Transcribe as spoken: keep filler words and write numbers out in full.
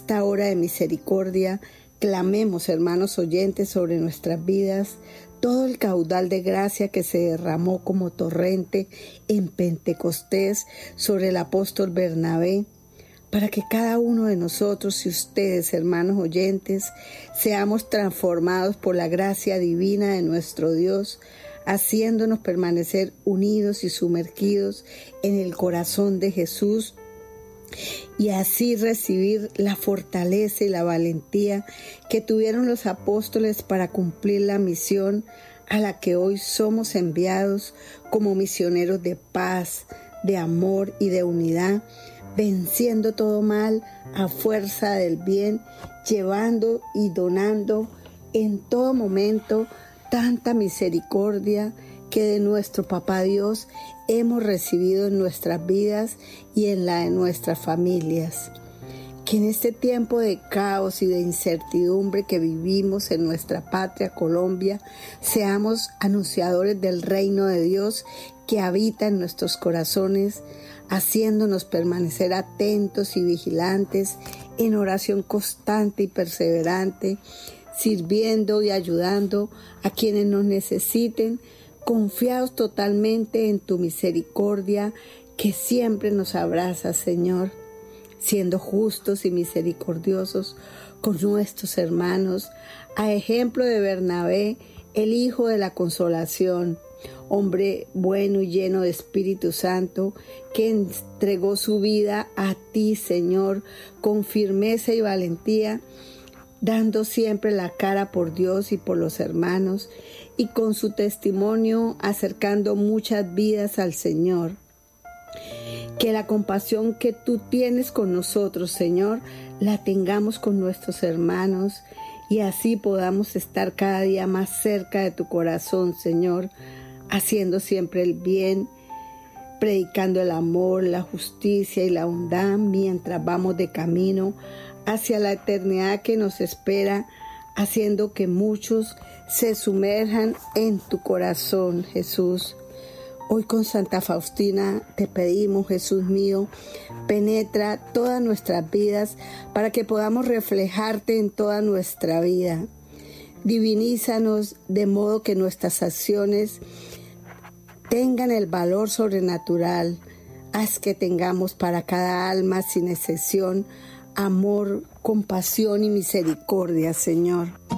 esta hora de misericordia, clamemos, hermanos oyentes, sobre nuestras vidas todo el caudal de gracia que se derramó como torrente en Pentecostés sobre el apóstol Bernabé, para que cada uno de nosotros y ustedes, hermanos oyentes, seamos transformados por la gracia divina de nuestro Dios, haciéndonos permanecer unidos y sumergidos en el corazón de Jesús, y así recibir la fortaleza y la valentía que tuvieron los apóstoles para cumplir la misión a la que hoy somos enviados como misioneros de paz, de amor y de unidad, venciendo todo mal a fuerza del bien, llevando y donando en todo momento tanta misericordia que de nuestro Papá Dios hemos recibido en nuestras vidas y en la de nuestras familias. Que en este tiempo de caos y de incertidumbre que vivimos en nuestra patria Colombia, seamos anunciadores del reino de Dios que habita en nuestros corazones, haciéndonos permanecer atentos y vigilantes en oración constante y perseverante, sirviendo y ayudando a quienes nos necesiten, confiados totalmente en tu misericordia que siempre nos abraza, Señor, siendo justos y misericordiosos con nuestros hermanos, a ejemplo de Bernabé, el hijo de la consolación, hombre bueno y lleno de Espíritu Santo, que entregó su vida a ti, Señor, con firmeza y valentía, dando siempre la cara por Dios y por los hermanos, y con su testimonio acercando muchas vidas al Señor. Que la compasión que tú tienes con nosotros, Señor, la tengamos con nuestros hermanos, y así podamos estar cada día más cerca de tu corazón, Señor, haciendo siempre el bien, predicando el amor, la justicia y la bondad mientras vamos de camino hacia la eternidad que nos espera, haciendo que muchos se sumerjan en tu corazón, Jesús. Hoy con Santa Faustina te pedimos, Jesús mío, penetra todas nuestras vidas para que podamos reflejarte en toda nuestra vida. Divinízanos de modo que nuestras acciones tengan el valor sobrenatural. Haz que tengamos para cada alma sin excepción amor, compasión y misericordia, Señor.